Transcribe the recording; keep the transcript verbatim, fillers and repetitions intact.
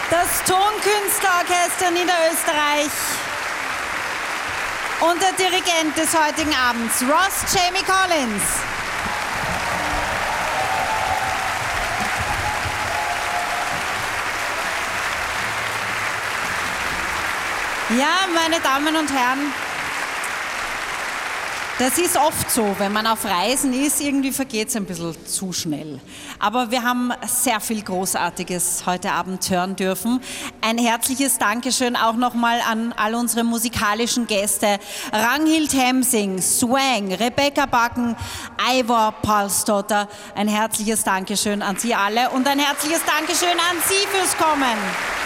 Das Tonkünstlerorchester Niederösterreich und der Dirigent des heutigen Abends, Ross Jamie Collins. Ja, meine Damen und Herren, das ist oft so, wenn man auf Reisen ist, irgendwie vergeht es ein bisschen zu schnell. Aber wir haben sehr viel Großartiges heute Abend hören dürfen. Ein herzliches Dankeschön auch nochmal an all unsere musikalischen Gäste. Ragnhild Hemsing, Swang, Rebecca Backen, Eivor Palsdotter. Ein herzliches Dankeschön an Sie alle und ein herzliches Dankeschön an Sie fürs Kommen.